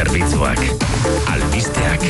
zerbitzuak. Albisteak.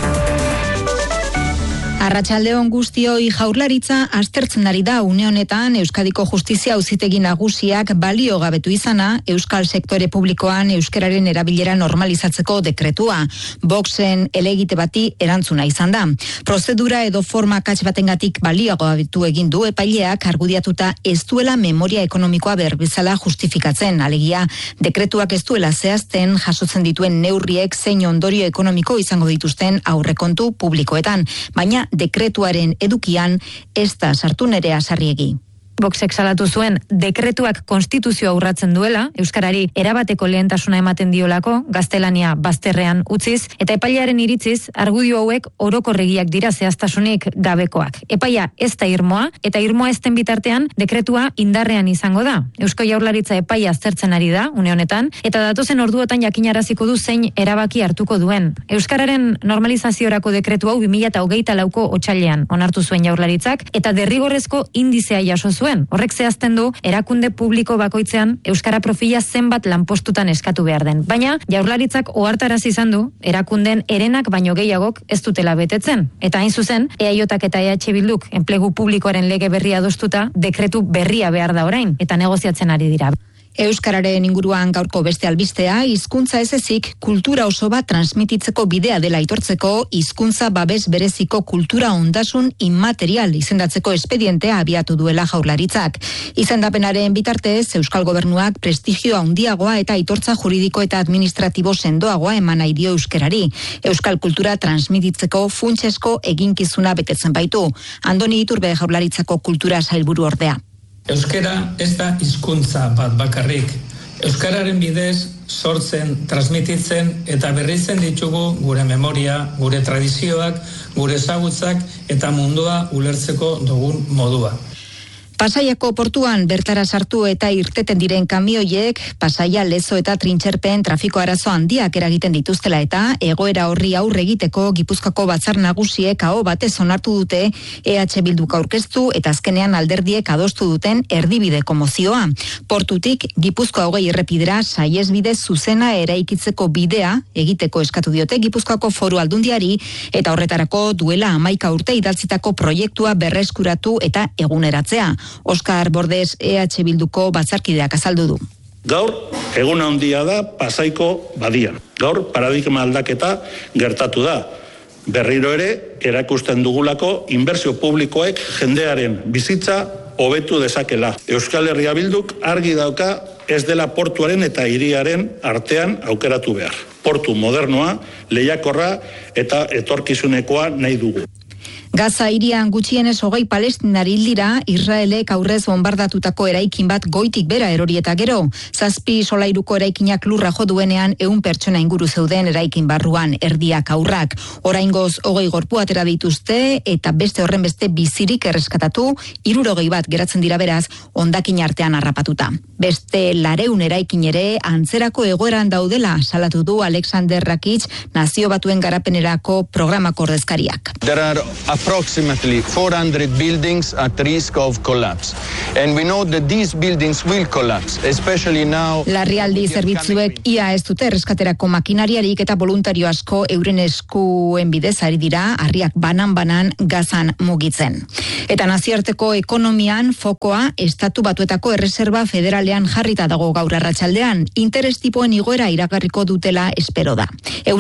Arratsaldeon guztioi, Jaurlaritza aztertzen ari da une honetan Euskadiko Justizia Auzitegi Nagusiak baliogabetu izana euskal sektore publikoan euskararen erabilera normalizatzeko dekretua. Voxen helegite bati erantzuna izan da. Prozedura edo forma akats batengatik baliogabetu egin du epaileak argudiatuta ez duela memoria ekonomikoa berbezala justifikatzen. Alegia, dekretuak ez duela zehazten jasotzen dituen neurriek zein ondorio ekonomiko izango dituzten aurrekontu publikoetan, baina dekretuaren edukian ez da sartu Nerea Sarriegi. Voxek salatu zuen dekretuak konstituzioa urratzen duela, euskarari erabateko lehentasuna ematen diolako, gaztelania bazterrean utziz, eta epailearen iritziz, argudio hauek orokorregiak dira zehaztasunik gabekoak. Epaia ez da irmoa, eta irmoa ezten bitartean dekretua indarrean izango da. Eusko Jaurlaritza epaia aztertzen ari da, une honetan, eta datozen orduotan jakinaraziko du zein erabaki hartuko duen. Euskararen normalizaziorako dekretu hau 2024ko otsailean onartu zuen Jaurlaritzak, eta derrigorrezko indizea jaso zuen. Horrek zehazten du erakunde publiko bakoitzean euskara profila zenbat lanpostutan eskatu behar den. Baina Jaurlaritzak ohartarazi izan du erakunden herenak baino gehiagok ez dutela betetzen. Eta hain zuzen, EAJak eta EH Bilduk enplegu publikoaren lege berria adostuta dekretu berria behar da orain eta negoziatzen ari dira. Euskararen inguruan gaurko beste albistea, hizkuntza ez ezik kultura oso bat transmititzeko bidea dela aitortzeko, hizkuntza babes bereziko kultura ondasun inmaterial izendatzeko espedientea abiatu duela Jaurlaritzak. Izendapenaren bitartez, Euskal Gobernuak prestigioa handiagoa eta aitortza juridiko eta administratibo sendoagoa eman nahi dio euskarari. Euskal kultura transmititzeko funtsesko eginkizuna betetzen baitu. Andoni Iturbe Jaurlaritzako kultura sailburu ordea. Euskara ez da hizkuntza bat bakarrik. Euskararen bidez sortzen, transmititzen eta berritzen ditugu gure memoria, gure tradizioak, gure ezagutzak eta mundua ulertzeko dugun modua. Pasaiako portuan bertara sartu eta irteten diren kamioiek Pasaia, Lezo eta Trintxerpen trafiko arazo handiak eragiten dituztela eta egoera horri aurre egiteko Gipuzkoako Batzar Nagusiek aho batez onartu dute EH Bilduk aurkeztu eta azkenean alderdiek adostu duten erdibideko mozioa. Portutik Gipuzkoa 20 errepidera saihesbide zuzena eraikitzeko bidea egiteko eskatu diote Gipuzkoako Foru Aldundiari eta horretarako duela 11 urte idatzitako proiektua berreskuratu eta eguneratzea. Oskar Bordez EH Bilduko batzarkideak azaldu du. Gaur, egun handia da Pasaiko badian. Gaur, paradigma aldaketa gertatu da. Berriro ere, erakusten dugulako inbertsio publikoek jendearen bizitza hobetu dezakela. Euskal Herria Bilduk argi dauka ez dela portuaren eta hiriaren artean aukeratu behar. Portu modernoa, lehiakorra eta etorkizunekoa nahi dugu. Gaza hirian gutxienez 20 palestinari hil dira, Israelek aurrez bombardatutako eraikin bat goitik bera erori eta gero. 7 solairuko eraikinak lurra jo duenean 100 pertsona inguru zeuden eraikin barruan, erdiak haurrak. Oraingoz 20 gorpu atera dituzte eta beste horren beste bizirik erreskatatu, 60 bat geratzen dira beraz, hondakin artean harrapatuta. Beste 400 eraikin ere antzerako egoeran daudela, salatu du Alexander Rakic, Nazio Batuen Garapenerako programako ordezkariak. There are approximately 400 buildings at risk of collapse. And we know that these buildings will collapse, especially now. Larrialdi zerbitzuek ia ez dute erreskaterako makinariarik eta voluntario asko euren eskuen bidez ari dira, harriak banan-banan Gazan mugitzen. Eta nazioarteko ekonomian fokoa Estatu Batuetako Erreserba Federalean jarrita dago gaur arratsaldean, interes tipoen igoera iragarriko dutela espero da.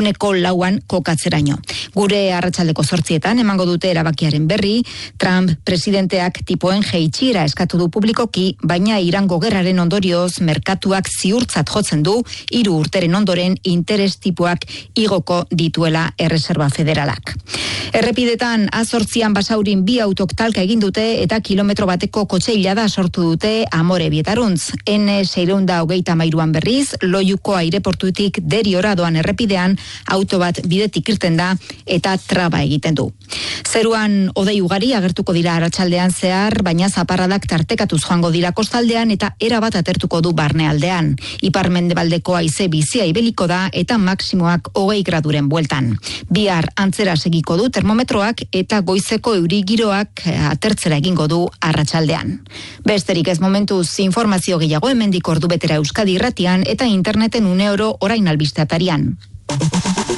4% kokatzeraino. Gure arratsaldeko 8 emango dute erabakiaren berri, Trump presidenteak tipoen jaitsiera eskatu du publikoki, baina Irango gerraren ondorioz merkatuak ziurtzat jotzen du 3 urteren ondoren interes tipoak igoko dituela Erreserba Federalak. Errepidetan A8an Basaurin 2 autok talka egin dute eta kilometro bateko kotxeilada sortu dute Amore Bietaruntz. N623an berriz, Loiuko aireportutik Deriora doan errepidean auto bat bidetik irten da eta traba egiten du. Zeruan hodei ugari agertuko dira arratsaldean zehar, baina zaparradak tartekatuz joango dira kostaldean eta erabat atertuko du barnealdean. Ipar-mendebaldeko haize bizia ibeliko da eta maksimoak 20 graduren bueltan. Bihar antzera segiko du termometroak eta goizeko euri giroak atertzera egingo du arratsaldean. Besterik ez momentuz informazio gehiago hemendik ordubetera Euskadi Irratian eta interneten uneoro orain albiste atarian.